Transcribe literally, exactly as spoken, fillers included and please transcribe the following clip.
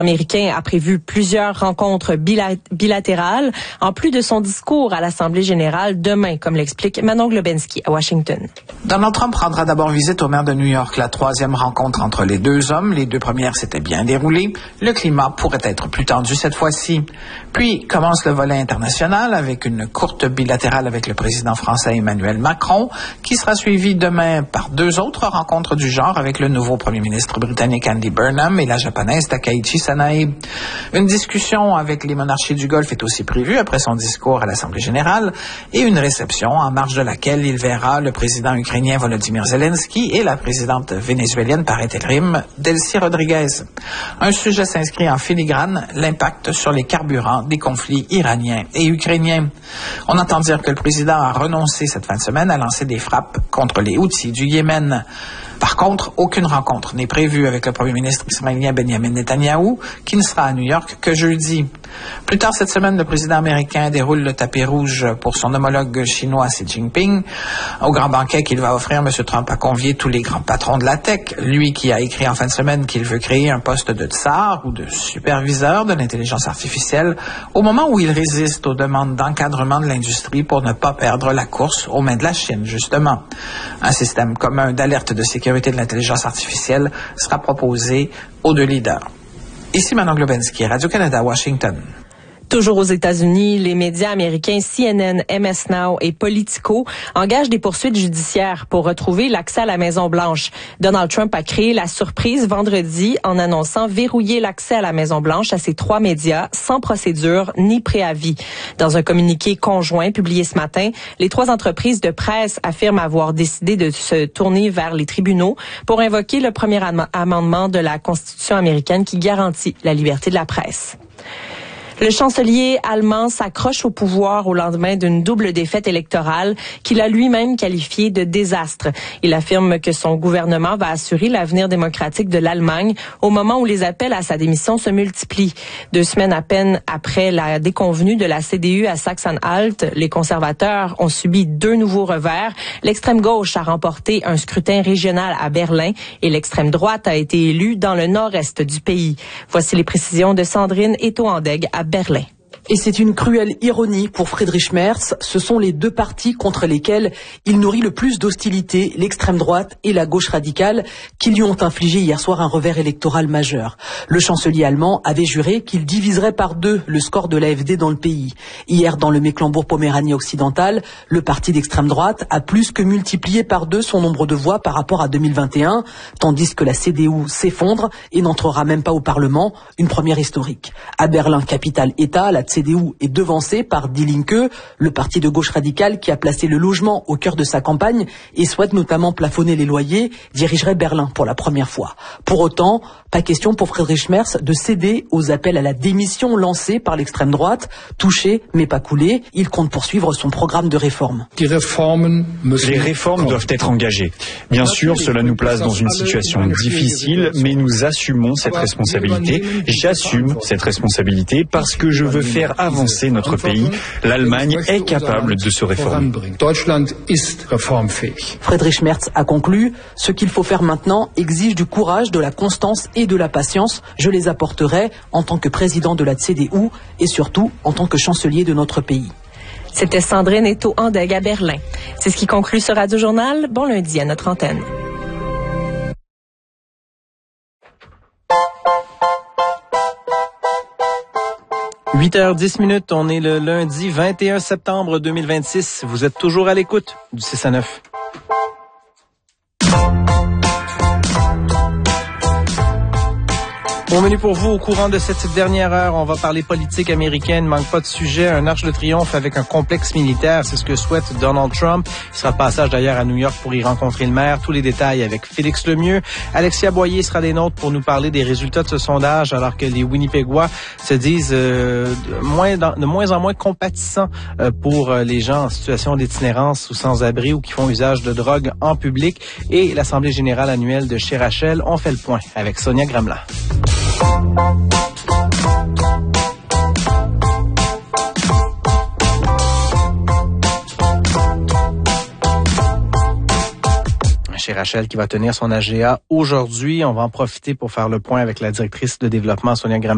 américain a prévu plusieurs rencontres bilatérales, en plus de son discours à l'Assemblée générale demain, comme l'explique Manon Globensky à Washington. Donald Trump rendra d'abord visite au maire de New York. La troisième rencontre entre les deux hommes, les deux premières s'étaient bien déroulées. Le climat pourrait être plus tendu cette fois-ci. Puis commence le volet international avec une courte bilatérale avec le président français Emmanuel Macron, qui sera suivi demain par deux autres rencontres du genre avec le nouveau premier ministre britannique Andy Burnham et la japonaise Takaichi Sanae. Une discussion avec les monarchies du Golfe est aussi prévue après son discours à l'Assemblée générale et une réception en marge de laquelle il verra le président ukrainien Volodymyr Zelensky et la présidente vénézuélienne par intérim Delcy Rodriguez. Un sujet s'inscrit en filigrane, l'impact sur les carburants des conflits iraniens et ukrainiens. On entend dire que le président a renoncé cette fin de semaine à lancer des frappes contre les Houthis du Yémen. Par contre, aucune rencontre n'est prévue avec le premier ministre israélien Benjamin Netanyahou, qui ne sera à New York que jeudi. Plus tard cette semaine, le président américain déroule le tapis rouge pour son homologue chinois Xi Jinping. Au grand banquet qu'il va offrir, M. Trump a convié tous les grands patrons de la tech, lui qui a écrit en fin de semaine qu'il veut créer un poste de tsar ou de superviseur de l'intelligence artificielle, au moment où il résiste aux demandes d'encadrement de l'industrie pour ne pas perdre la course aux mains de la Chine, justement. Un système commun d'alerte de sécurité de l'intelligence artificielle sera proposé aux deux leaders. Ici Manon Globensky, Radio-Canada, Washington. Toujours aux États-Unis, les médias américains C N N, M S Now et Politico engagent des poursuites judiciaires pour retrouver l'accès à la Maison-Blanche. Donald Trump a créé la surprise vendredi en annonçant verrouiller l'accès à la Maison-Blanche à ces trois médias sans procédure ni préavis. Dans un communiqué conjoint publié ce matin, les trois entreprises de presse affirment avoir décidé de se tourner vers les tribunaux pour invoquer le premier am- amendement de la Constitution américaine qui garantit la liberté de la presse. Le chancelier allemand s'accroche au pouvoir au lendemain d'une double défaite électorale qu'il a lui-même qualifiée de désastre. Il affirme que son gouvernement va assurer l'avenir démocratique de l'Allemagne au moment où les appels à sa démission se multiplient. Deux semaines à peine après la déconvenue de la C D U à Sachsen-Anhalt, les conservateurs ont subi deux nouveaux revers. L'extrême gauche a remporté un scrutin régional à Berlin et l'extrême droite a été élue dans le nord-est du pays. Voici les précisions de Sandrine Etoandeg à Berlin. Et c'est une cruelle ironie pour Friedrich Merz. Ce sont les deux partis contre lesquels il nourrit le plus d'hostilité, l'extrême droite et la gauche radicale, qui lui ont infligé hier soir un revers électoral majeur. Le chancelier allemand avait juré qu'il diviserait par deux le score de l'A F D dans le pays. Hier, dans le Mecklembourg-Poméranie occidental, le parti d'extrême droite a plus que multiplié par deux son nombre de voix par rapport à deux mille vingt et un, tandis que la C D U s'effondre et n'entrera même pas au Parlement, une première historique. À Berlin, capitale-État, la C D U est devancée par Die Linke, le parti de gauche radicale qui a placé le logement au cœur de sa campagne et souhaite notamment plafonner les loyers, dirigerait Berlin pour la première fois. Pour autant, pas question pour Friedrich Merz de céder aux appels à la démission lancés par l'extrême droite, touché mais pas coulé. Il compte poursuivre son programme de réforme. Les réformes doivent être engagées. Bien sûr, cela nous place dans une situation difficile, mais nous assumons cette responsabilité. J'assume cette responsabilité parce que je veux faire avancer notre pays. L'Allemagne est capable de se réformer. Friedrich Merz a conclu, ce qu'il faut faire maintenant exige du courage, de la constance et de la patience. Je les apporterai en tant que président de la C D U et surtout en tant que chancelier de notre pays. C'était Sandrine Etoandeg à Berlin. C'est ce qui conclut ce Radio Journal. Bon lundi à notre antenne. huit heures dix minutes, on est le lundi vingt et un septembre deux mille vingt-six. Vous êtes toujours à l'écoute du six à neuf. Au menu pour vous, au courant de cette dernière heure, on va parler politique américaine, manque pas de sujet, un arc de triomphe avec un complexe militaire, c'est ce que souhaite Donald Trump. Il sera de passage d'ailleurs à New York pour y rencontrer le maire. Tous les détails avec Félix Lemieux. Alexia Boyer sera des nôtres pour nous parler des résultats de ce sondage, alors que les Winnipégois se disent euh, de, moins dans, de moins en moins compatissants euh, pour euh, les gens en situation d'itinérance ou sans-abri ou qui font usage de drogue en public. Et l'Assemblée générale annuelle de chez Rachel, on fait le point avec Sonia Gramla. Chez Rachel qui va tenir son A G A aujourd'hui. On va en profiter pour faire le point avec la directrice de développement, Sonia Gramla.